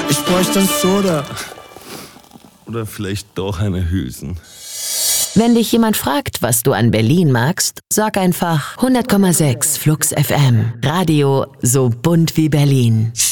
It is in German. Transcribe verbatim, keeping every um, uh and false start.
Ich bräuchte ein Soda. Oder vielleicht doch eine Hülsen. Wenn dich jemand fragt, was du an Berlin magst, sag einfach hundert Komma sechs Flux F M. Radio so bunt wie Berlin.